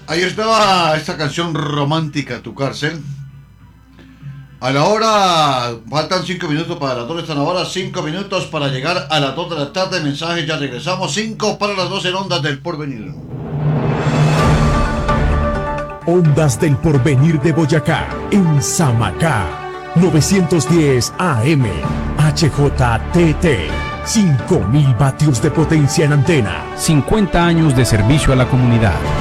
Ahí estaba esta canción romántica, Tu Cárcel. A la hora, faltan 5 minutos para las 2, están ahora 5 minutos para llegar a las 2 de la tarde. Mensajes, ya regresamos. 5 para las 2 en Ondas del Porvenir. Ondas del Porvenir de Boyacá, en Samacá. 910 AM, HJTT. 5.000 vatios de potencia en antena. 50 años de servicio a la comunidad.